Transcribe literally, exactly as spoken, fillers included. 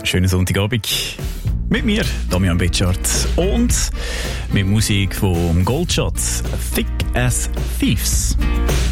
schönen Sonntagabend. Mit mir, Damian Betschart. Und mit Musik vom Goldschatz, Thick as Thieves.